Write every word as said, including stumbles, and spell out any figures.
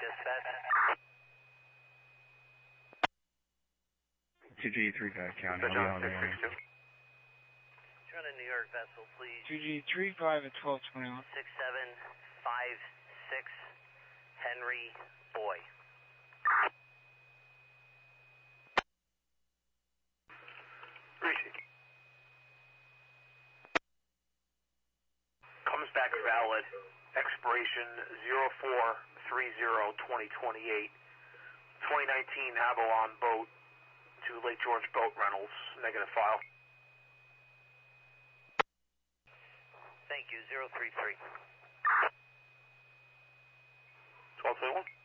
dispatch. two G three five County, I'll be on there. Run a New York vessel, please. two G three five at twelve twenty-one. six seven five six, Henry Boy. Receive. Comes back valid. Expiration zero four three zero twenty twenty-eight. twenty nineteen Avalon boat to Lake George Boat Rentals. Negative file. Thank you, zero three three. twelve twenty-one.